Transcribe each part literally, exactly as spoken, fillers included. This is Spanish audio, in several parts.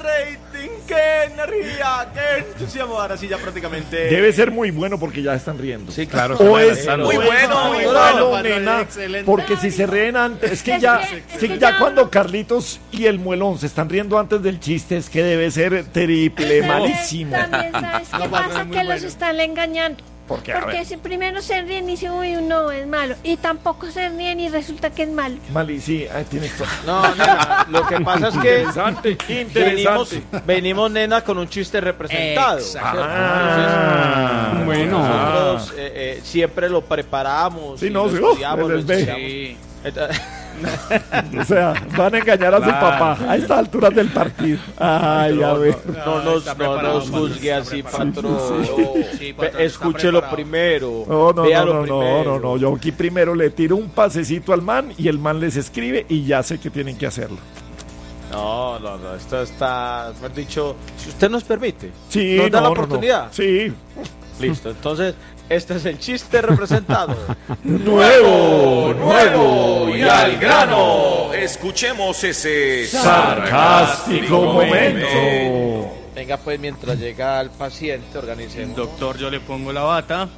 rating, qué energía, qué entusiasmo. Ahora sí ya prácticamente... Debe ser muy bueno porque ya están riendo. Sí, claro. O es muy o bueno, es muy malo, bueno, nena, excelente. porque si se ríen antes, es que Es ya, que- es es que que ya ya cuando uno- Carlitos y el muelón se están riendo antes del chiste, es que debe ser triple, malísimo. También sabes qué No, pasa, muy que los bueno. están engañando. ¿Por qué? A Porque ver. si primero se ríen y dicen, uy, no, es malo. Y tampoco se ríen y resulta que es malo. Mali, sí, ah, tienes todo. No, nena, lo que pasa es que Interesante, venimos, interesante. venimos, nena, con un chiste representado. Exacto. ¿cierto? Ah, Entonces, bueno. nosotros eh, eh, siempre lo preparamos. Sí, y no, lo sí, oh, estudiamos, se les lo ve. estudiamos. Sí. Entonces, O sea, van a engañar a su Claro. papá a estas alturas del partido. Ay, a ver. no nos, está no preparado, nos patrón, juzgue está así, preparado. patrón. Sí, Ve- patrón, está Escúchelo preparado. primero. No, no, véalo no, no, no, primero. no, no. Yo aquí primero le tiro un pasecito al man y el man les escribe y ya sé que tienen que hacerlo. No, no, no, esto está, mejor dicho, si usted nos permite, Sí, nos da no, la no, no. oportunidad. Sí. Listo, entonces, este es el chiste representado. Nuevo, Nuevo y al grano. Escuchemos ese sarcástico momento. Venga, pues, mientras llega el paciente, organicemos. Doctor, yo le pongo la bata.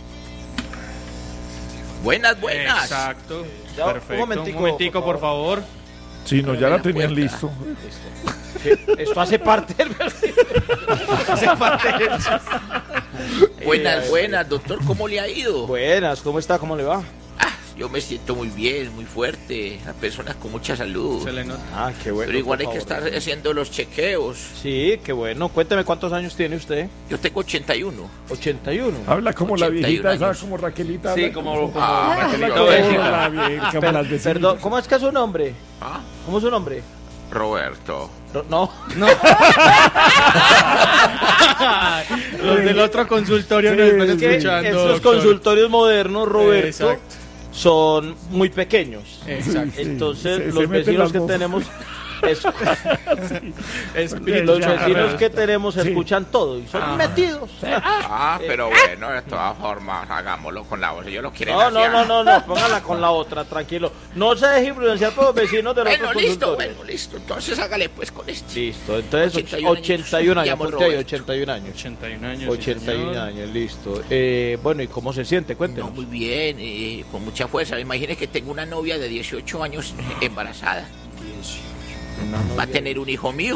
Buenas, buenas. Exacto. Ya, un Perfecto. Un momentico, momentico, por por favor. Sí, no, ya la la tenían puerta. listo. Esto hace parte del... hace parte del... Buenas, buenas, doctor, ¿cómo le ha ido? Buenas, ¿cómo está? ¿Cómo le va? Ah, yo me siento muy bien, muy fuerte, a personas con mucha salud. Se le nota. Ah, qué bueno. Pero igual hay por que favor. estar haciendo los chequeos. Sí, qué bueno. Cuénteme cuántos años tiene usted. Yo tengo ochenta y uno. ochenta y uno. Habla como la ochenta y uno viejita, esa años. como Raquelita. Sí, habla. como... como Ah, Raquelito como Como Béjica. la vie- como Per- las vecinas. Perdón, ¿cómo es que es su nombre? ¿Ah? ¿Cómo es su nombre? Roberto. Ro- No. Los del otro consultorio no Sí, están sí. Que escuchando. estos doctor. consultorios modernos, Roberto, Exacto. son muy pequeños. Exacto. Sí, Entonces, se- se los meten vecinos las que voces. tenemos... es- Espíritu los Ya, vecinos ya. que tenemos Sí. escuchan todo y son Ah. metidos. Ah, pero bueno, de todas formas, hagámoslo con la voz. Yo lo quiero No, no, no, no, no, póngala con la otra, tranquilo. No se deje influenciar por los vecinos de los Bueno, otros listo, consultorios. bueno, listo. Entonces hágale pues con este. Listo, entonces ochenta y uno ochenta y uno años, años. ponte ahí, Roberto. ochenta y uno años. ochenta y uno años. sí, ochenta y uno señor. años, listo. Eh, bueno, ¿y cómo se siente? No, Cuéntenos. muy bien, eh, con mucha fuerza. Imagínese que tengo una novia de dieciocho años embarazada. Va a tener un hijo mío.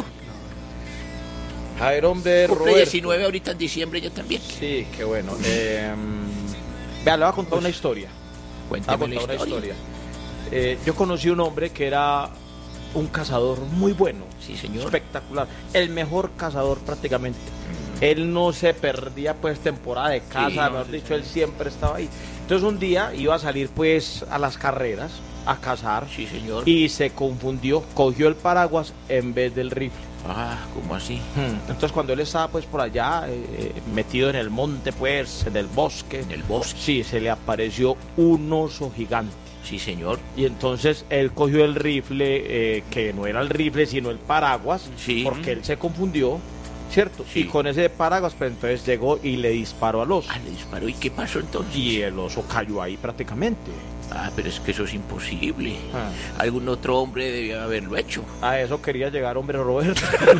A ver, hombre, Cumple Roberto. diecinueve ahorita en diciembre, yo también. Sí, qué bueno. Eh, vea, le voy a contar una historia. Le voy a Cuéntame la contar una historia. historia. Eh, yo conocí un hombre que era un cazador muy bueno. Sí, señor. Espectacular. El mejor cazador prácticamente. Él no se perdía pues temporada de caza, Sí, mejor dicho, él siempre estaba ahí. Entonces un día iba a salir pues a las carreras a cazar Sí, señor. y se confundió, cogió el paraguas en vez del rifle. Ah, ¿cómo así? Entonces cuando él estaba pues por allá eh, metido en el monte pues, en el bosque, En el bosque. sí, se le apareció un oso gigante. Sí, señor. Y entonces él cogió el rifle, eh, que no era el rifle, sino el paraguas, Sí. porque él se confundió, ¿cierto? Sí. Y con ese paraguas, pues entonces llegó y le disparó al oso. Ah, le disparó. ¿Y qué pasó entonces? Y el oso cayó ahí prácticamente. Ah, pero es que eso es imposible. Ah. Algún otro hombre debió haberlo hecho. A eso quería llegar, hombre, Roberto.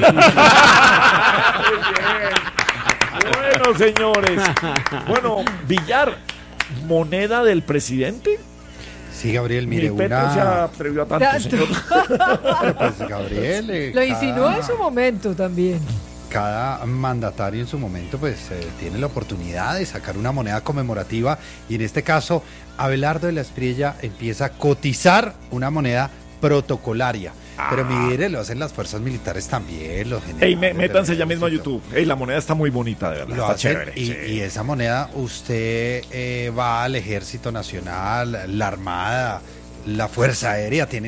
Bueno, señores. Bueno, Villar, moneda del presidente. Sí, Gabriel, mire, Ni Petro se una... atrevió a tanto, Tanto. señor. Pues, Gabriel... eh, Lo insinuó cada- en su momento también. Cada mandatario en su momento pues eh, tiene la oportunidad de sacar una moneda conmemorativa y en este caso Abelardo de la Espriella empieza a cotizar una moneda protocolaria. Pero mire, lo hacen las fuerzas militares también, los generales. Ey, me- métanse de- ya mismo a YouTube. Ey, la moneda está muy bonita, de verdad. Lo Está hacen chévere. y, sí. y esa moneda usted eh, va al Ejército Nacional, la Armada, la Fuerza Aérea, tiene